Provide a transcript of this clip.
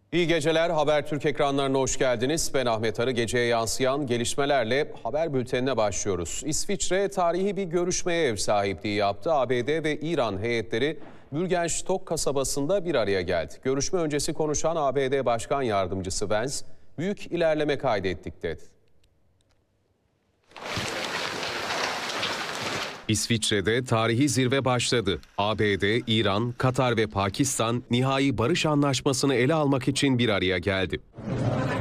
İyi geceler. Habertürk ekranlarına hoş geldiniz. Ben Ahmet Arı. Geceye yansıyan gelişmelerle haber bültenine başlıyoruz. İsviçre tarihi bir görüşmeye ev sahipliği yaptı. ABD ve İran heyetleri Bürgenstock kasabasında bir araya geldi. Görüşme öncesi konuşan ABD Başkan Yardımcısı Vance, büyük ilerleme kaydettik dedi. İsviçre'de tarihi zirve başladı. ABD, İran, Katar ve Pakistan nihai barış anlaşmasını ele almak için bir araya geldi.